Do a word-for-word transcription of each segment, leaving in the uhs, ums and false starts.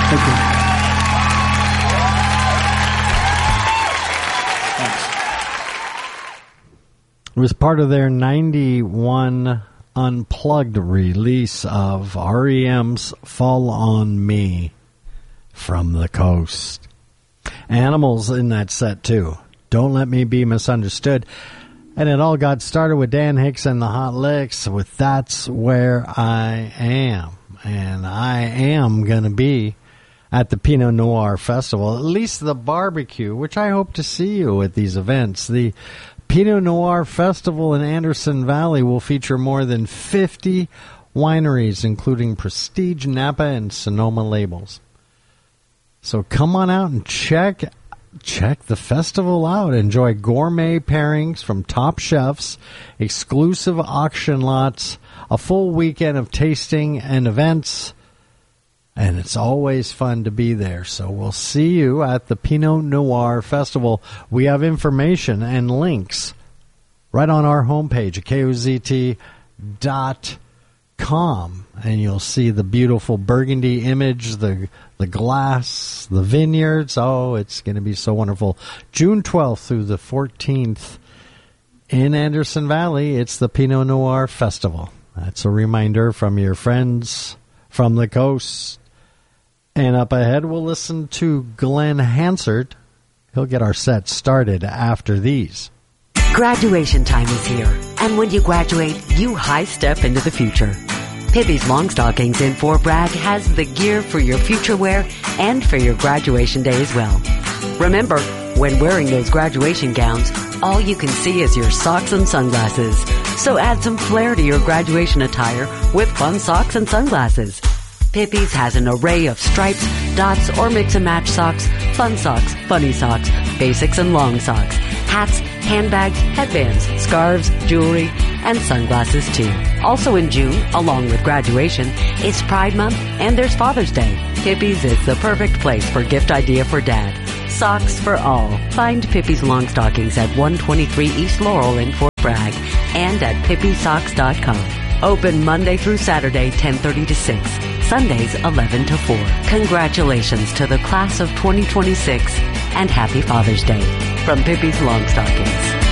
Thank you. It was part of their ninety-one Unplugged release of R E M's Fall on Me from the Coast. Animals in that set, too. Don't Let Me Be Misunderstood. And it all got started with Dan Hicks and the Hot Licks with That's Where I Am. And I am going to be at the Pinot Noir Festival, at least the barbecue, which I hope to see you at these events. The Pinot Noir Festival in Anderson Valley will feature more than fifty wineries, including Prestige, Napa, and Sonoma labels. So come on out and check check the festival out. Enjoy gourmet pairings from top chefs, exclusive auction lots, a full weekend of tasting and events. And it's always fun to be there. So we'll see you at the Pinot Noir Festival. We have information and links right on our homepage at K O Z T dot com. And you'll see the beautiful burgundy image, the the glass, the vineyards. Oh, it's going to be so wonderful. June twelfth through the fourteenth in Anderson Valley, it's the Pinot Noir Festival. That's a reminder from your friends from the coast. And up ahead, we'll listen to Glenn Hansard. He'll get our set started after these. Graduation time is here. And when you graduate, you high step into the future. Pippi's Long Stockings in Fort Bragg has the gear for your future wear and for your graduation day as well. Remember, when wearing those graduation gowns, all you can see is your socks and sunglasses. So add some flair to your graduation attire with fun socks and sunglasses. Pippi's has an array of stripes, dots, or mix-and-match socks, fun socks, funny socks, basics and long socks, hats, handbags, headbands, scarves, jewelry, and sunglasses too. Also in June, along with graduation, it's Pride Month and there's Father's Day. Pippi's is the perfect place for gift idea for Dad. Socks for all. Find Pippi's Long Stockings at one twenty-three East Laurel in Fort Bragg and at pippi socks dot com. Open Monday through Saturday, ten thirty to six. Sundays, eleven to four. Congratulations to the class of twenty twenty-six and happy Father's Day from Pippi's Long Stockings.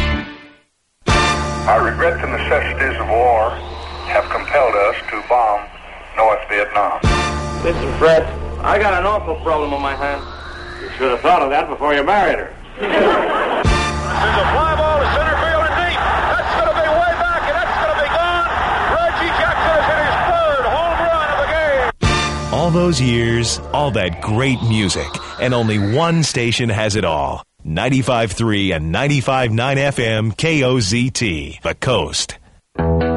I regret the necessities of war have compelled us to bomb North Vietnam. Listen, Fred, I got an awful problem on my hands. You should have thought of that before you married her. This is a fly ball to center field and deep. That's going to be way back, and that's going to be gone. Reggie Jackson has hit his third home run of the game. All those years, all that great music, and only one station has it all. ninety-five point three and ninety-five point nine F M K O Z T, The Coast.